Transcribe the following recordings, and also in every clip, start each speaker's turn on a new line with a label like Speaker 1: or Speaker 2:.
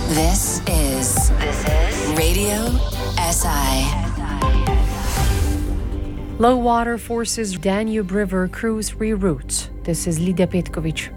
Speaker 1: This is Radio SI.
Speaker 2: Low water forces Danube River cruise reroutes. This is Lidia Petkovic.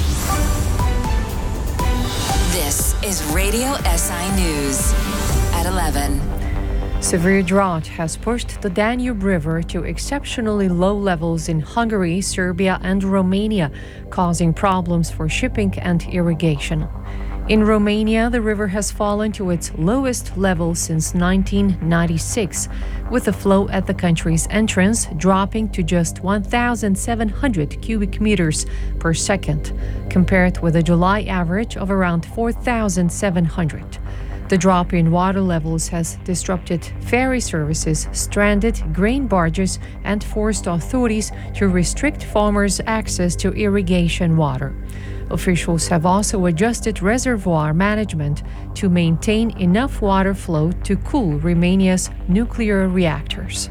Speaker 1: This is Radio SI News at 11.
Speaker 2: Severe drought has pushed the Danube River to exceptionally low levels in Hungary, Serbia, and Romania, causing problems for shipping and irrigation. In Romania, the river has fallen to its lowest level since 1996, with the flow at the country's entrance dropping to just 1,700 cubic meters per second, compared with a July average of around 4,700. The drop in water levels has disrupted ferry services, stranded grain barges, and forced authorities to restrict farmers' access to irrigation water. Officials have also adjusted reservoir management to maintain enough water flow to cool Romania's nuclear reactors.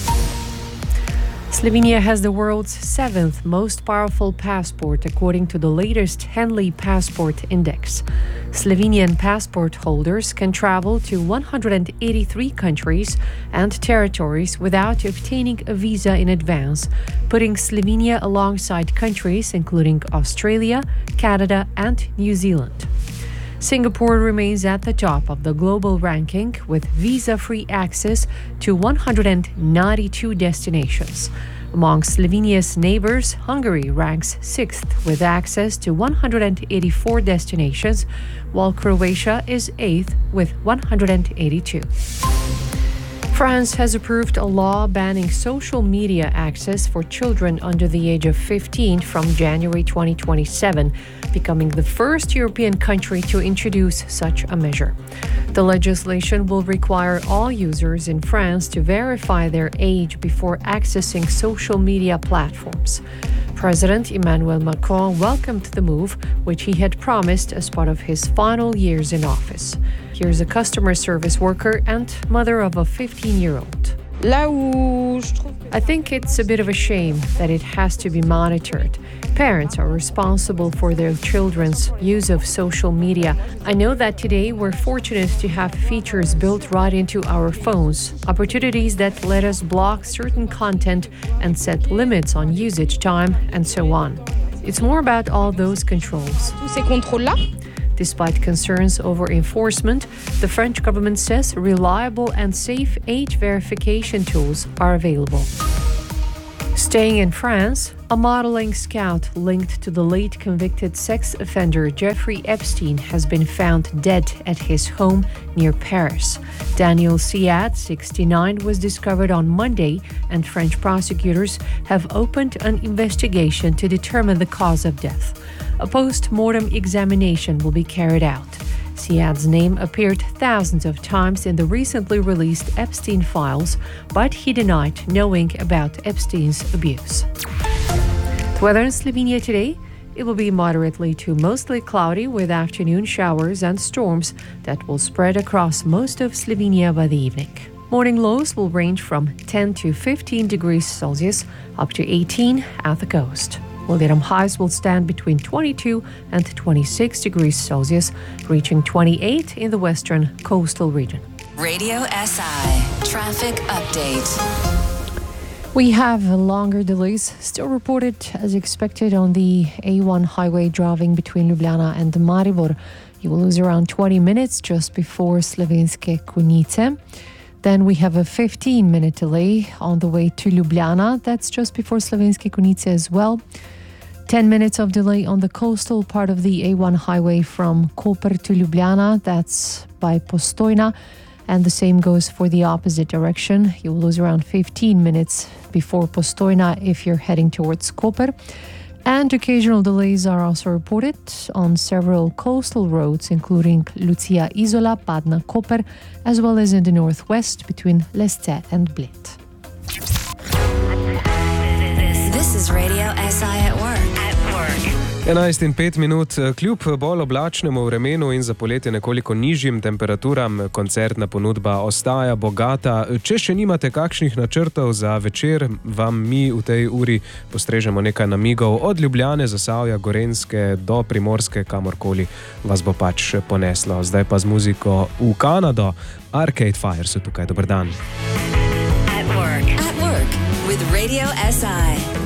Speaker 2: Slovenia has the world's seventh most powerful passport, according to the latest Henley Passport Index. Slovenian passport holders can travel to 183 countries and territories without obtaining a visa in advance, putting Slovenia alongside countries including Australia, Canada, and New Zealand. Singapore remains at the top of the global ranking with visa-free access to 192 destinations. Among Slovenia's neighbors, Hungary ranks 6th with access to 184 destinations, while Croatia is 8th with 182. France has approved a law banning social media access for children under the age of 15 from January 2027, becoming the first European country to introduce such a measure. The legislation will require all users in France to verify their age before accessing social media platforms. President Emmanuel Macron welcomed the move, which he had promised as part of his final years in office. Here's a customer service worker and mother of a 15-year-old. I think it's a bit of a shame that it has to be monitored. Parents are responsible for their children's use of social media. I know that today we're fortunate to have features built right into our phones, opportunities that let us block certain content and set limits on usage time and so on. It's more about all those controls. Despite concerns over enforcement, the French government says reliable and safe age verification tools are available. Staying in France, a modeling scout linked to the late convicted sex offender Jeffrey Epstein has been found dead at his home near Paris. Daniel Siad, 69, was discovered on Monday, and French prosecutors have opened an investigation to determine the cause of death. A post-mortem examination will be carried out. Siad's name appeared thousands of times in the recently released Epstein files, but he denied knowing about Epstein's abuse. The weather in Slovenia today, it will be moderately to mostly cloudy with afternoon showers and storms that will spread across most of Slovenia by the evening. Morning lows will range from 10 to 15 degrees Celsius up to 18 at the coast. Medium highs will stand between 22 and 26 degrees Celsius, reaching 28 in the western coastal region.
Speaker 1: Radio SI Traffic Update.
Speaker 2: We have longer delays still reported as expected on the A1 highway driving between Ljubljana and Maribor. You will lose around 20 minutes just before Slovenske Konjice. Then we have a 15-minute delay on the way to Ljubljana. That's just before Slovenske Konjice as well. 10 minutes of delay on the coastal part of the A1 highway from Koper to Ljubljana. That's by Postojna. And the same goes for the opposite direction. You'll lose around 15 minutes before Postojna if you're heading towards Koper. And occasional delays are also reported on several coastal roads, including Lucia Isola, Padna, Koper, as well as in the northwest between Lesce and Bled.
Speaker 1: This is Radio SI at work.
Speaker 3: 11:05, kljub bolj oblačnemu vremenu in za poletje nekoliko nižjim temperaturam, koncertna ponudba ostaja bogata. Če še nimate kakšnih načrtov za večer, vam mi v tej uri postrežemo nekaj namigov od Ljubljane, Zasavja, Gorenjske do Primorske, kamorkoli vas bo pač poneslo. Zdaj pa z muziko v Kanado. Arcade Fire so tukaj. Dober dan.
Speaker 1: At work with Radio SI.